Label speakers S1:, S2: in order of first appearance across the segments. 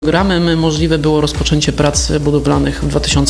S1: Programem możliwe było rozpoczęcie prac budowlanych w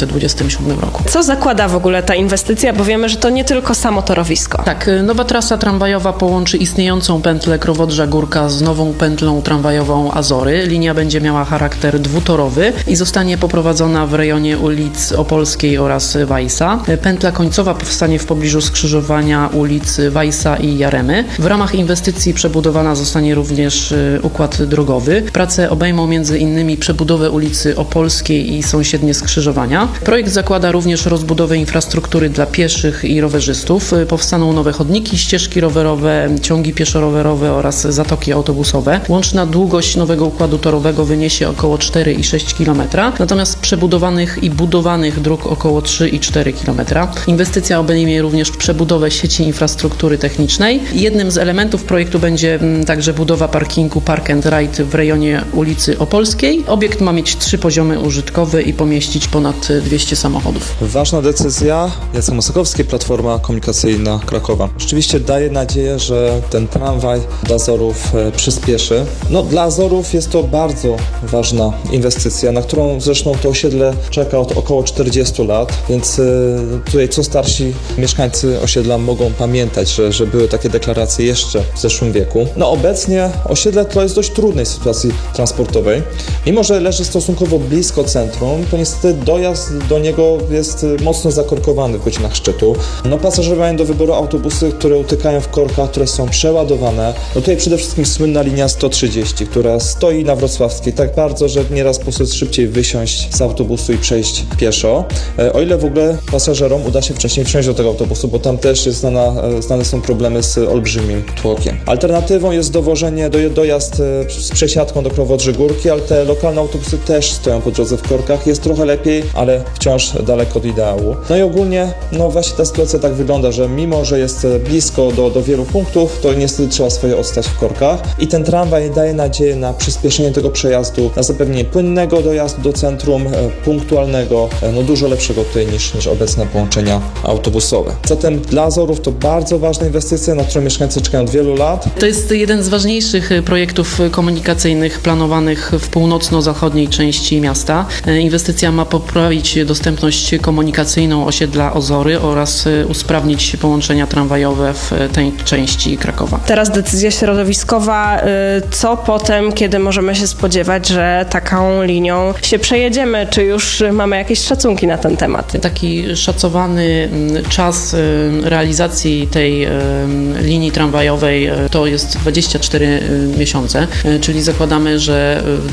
S1: 2027 roku.
S2: Co zakłada w ogóle ta inwestycja, bo wiemy, że to nie tylko samo torowisko.
S1: Tak, nowa trasa tramwajowa połączy istniejącą pętlę Krowodrza-Górka z nową pętlą tramwajową Azory. Linia będzie miała charakter dwutorowy i zostanie poprowadzona w rejonie ulic Opolskiej oraz Wajsa. Pętla końcowa powstanie w pobliżu skrzyżowania ulic Wajsa i Jaremy. W ramach inwestycji przebudowana zostanie również układ drogowy. Prace obejmą między innymi przebudowę ulicy Opolskiej i sąsiednie skrzyżowania. Projekt zakłada również rozbudowę infrastruktury dla pieszych i rowerzystów. Powstaną nowe chodniki, ścieżki rowerowe, ciągi pieszo-rowerowe oraz zatoki autobusowe. Łączna długość nowego układu torowego wyniesie około 4,6 km, natomiast przebudowanych i budowanych dróg około 3,4 km. Inwestycja obejmie również przebudowę sieci infrastruktury technicznej. Jednym z elementów projektu będzie także budowa parkingu Park and Ride w rejonie ulicy Opolskiej. Obiekt ma mieć 3 poziomy użytkowe i pomieścić ponad 200 samochodów.
S3: Ważna decyzja. Jacek Masakowski, Platforma Komunikacyjna Krakowa. Rzeczywiście daje nadzieję, że ten tramwaj do Azorów przyspieszy. Dla Azorów jest to bardzo ważna inwestycja, na którą zresztą to osiedle czeka od około 40 lat, więc tutaj co starsi mieszkańcy osiedla mogą pamiętać, że były takie deklaracje jeszcze w zeszłym wieku. Obecnie osiedle to jest dość trudnej sytuacji transportowej. Mimo że leży stosunkowo blisko centrum, to niestety dojazd do niego jest mocno zakorkowany w godzinach szczytu. Pasażerowie mają do wyboru autobusy, które utykają w korkach, które są przeładowane. Tutaj przede wszystkim słynna linia 130, która stoi na Wrocławskiej tak bardzo, że nieraz po prostu jest szybciej wysiąść z autobusu i przejść pieszo. O ile w ogóle pasażerom uda się wcześniej wsiąść do tego autobusu, bo tam też jest znane są problemy z olbrzymim tłokiem. Alternatywą jest dojazd z przesiadką do Krowodrzy-Górki, ale te lokalne autobusy też stoją po drodze w korkach. Jest trochę lepiej, ale wciąż daleko od ideału. I ogólnie, właśnie ta sytuacja tak wygląda, że mimo, że jest blisko do wielu punktów, to niestety trzeba swoje odstać w korkach. I ten tramwaj daje nadzieję na przyspieszenie tego przejazdu, na zapewnienie płynnego dojazdu do centrum, punktualnego, dużo lepszego tutaj niż obecne połączenia autobusowe. Zatem dla Azorów to bardzo ważna inwestycja, na którą mieszkańcy czekają od wielu lat.
S1: To jest jeden z ważniejszych projektów komunikacyjnych planowanych w północno-zachodniej części miasta. Inwestycja ma poprawić dostępność komunikacyjną osiedla Azory oraz usprawnić połączenia tramwajowe w tej części Krakowa.
S2: Teraz decyzja środowiskowa. Co potem, kiedy możemy się spodziewać, że taką linią się przejedziemy? Czy już mamy jakieś szacunki na ten temat?
S1: Taki szacowany czas realizacji tej linii tramwajowej to jest 24 miesiące, czyli zakładamy, że w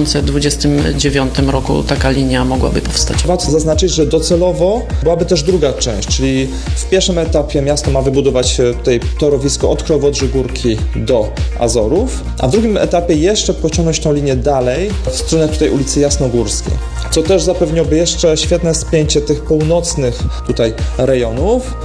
S1: 2029 roku taka linia mogłaby powstać.
S3: Warto zaznaczyć, że docelowo byłaby też druga część, czyli w pierwszym etapie miasto ma wybudować tutaj torowisko od Krowodrzy-Górki do Azorów, a w drugim etapie jeszcze pociągnąć tą linię dalej w stronę tutaj ulicy Jasnogórskiej, co też zapewniłoby jeszcze świetne spięcie tych północnych tutaj rejonów,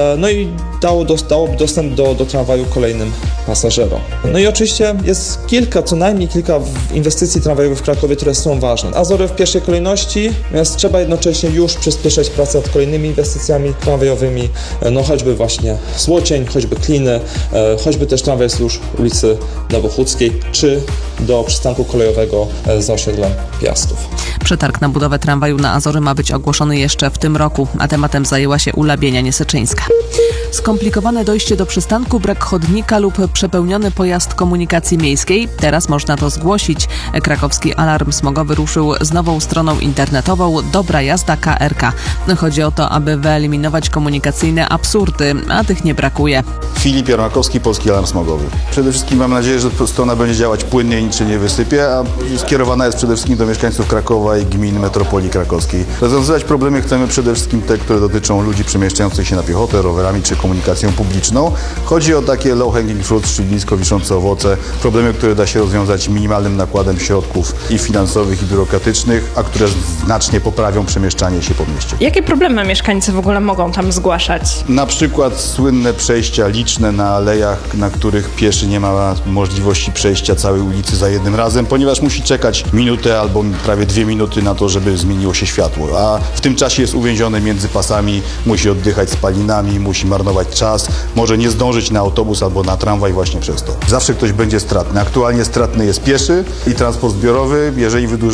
S3: i dałoby dostęp do tramwaju kolejnym pasażerom. I oczywiście jest co najmniej kilka inwestycji tramwajowych w Krakowie, które są ważne. Azory w pierwszej kolejności, natomiast trzeba jednocześnie już przyspieszać pracę nad kolejnymi inwestycjami tramwajowymi, choćby właśnie Złocień, choćby Kliny, choćby też tramwaj wzdłuż ulicy Nowochódzkiej, czy do przystanku kolejowego za osiedlem Piastów.
S4: Przetarg na budowę tramwaju na Azory ma być ogłoszony jeszcze w tym roku, a tematem zajęła się Ula Bienia-Nieseczyńska. Skomplikowane dojście do przystanku, brak chodnika lub przepełniony pojazd komunikacji miejskiej. Teraz można to zgłosić. Krakowski Alarm Smogowy ruszył z nową stroną internetową Dobra Jazda KRK. Chodzi o to, aby wyeliminować komunikacyjne absurdy, a tych nie brakuje.
S5: Filip Jarmakowski, Polski Alarm Smogowy. Przede wszystkim mam nadzieję, że strona będzie działać płynnie i nic się nie wysypie, a skierowana jest przede wszystkim do mieszkańców Krakowa i gmin metropolii krakowskiej. Rozwiązywać problemy chcemy przede wszystkim te, które dotyczą ludzi przemieszczających się na piechotę, rowerami czy komunikacją publiczną. Chodzi o takie low hanging fruits, czyli nisko wiszące owoce, problemy, które da się rozwiązać minimalnym nakładem środków i finansowych, i biurokratycznych, a które znacznie poprawią przemieszczanie się po mieście.
S2: Jakie problemy mieszkańcy w ogóle mogą tam zgłaszać?
S5: Na przykład słynne przejścia liczne na alejach, na których pieszy nie ma możliwości przejścia całej ulicy za jednym razem, ponieważ musi czekać minutę albo prawie 2 minuty na to, żeby zmieniło się światło, a w tym czasie jest uwięziony między pasami, musi oddychać spalinami, musi marnować czas, może nie zdążyć na autobus albo na tramwaj właśnie przez to. Zawsze ktoś będzie stratny. Aktualnie stratny jest pieszy i transport zbiorowy. Jeżeli